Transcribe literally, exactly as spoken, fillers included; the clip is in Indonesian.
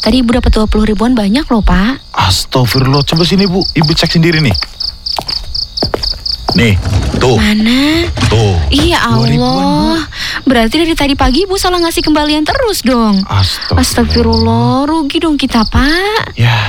Tadi Ibu dapat dua puluh ribuan banyak loh, Pak. Astagfirullah, coba sini Bu, Ibu cek sendiri nih. Nih, tuh. Mana? Tuh. Iya dua ribuan, Allah. Berarti dari tadi pagi Ibu salah ngasih kembalian terus dong. Astagfirullah. Astagfirullah, rugi dong kita, Pak. Ya,